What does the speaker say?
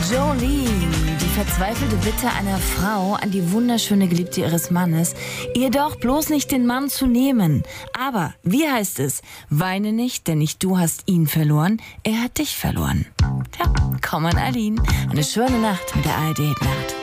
Jolene, die verzweifelte Bitte einer Frau an die wunderschöne Geliebte ihres Mannes, ihr doch bloß nicht den Mann zu nehmen. Aber, wie heißt es? Weine nicht, denn nicht du hast ihn verloren, er hat dich verloren. Tja, komm an Aline. Eine schöne Nacht mit der ARD Nacht.